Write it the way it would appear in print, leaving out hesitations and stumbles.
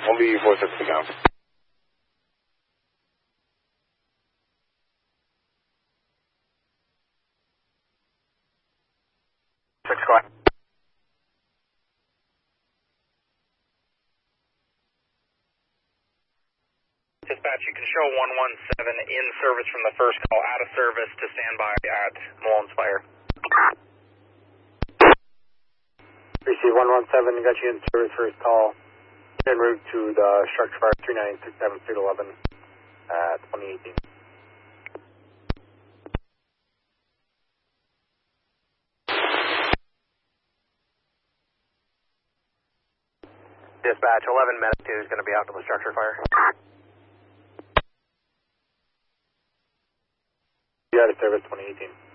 I'll be 460 down. Six, go ahead. Dispatch, you can show 117 in service from the first call, out of service to standby at Malone's Fire. Receive 117, got you in service first call. En route to the structure fire 3967 Street 11 at 2018. Dispatch, 11 Medic 2 is going to be out to the structure fire. You out of service 2018.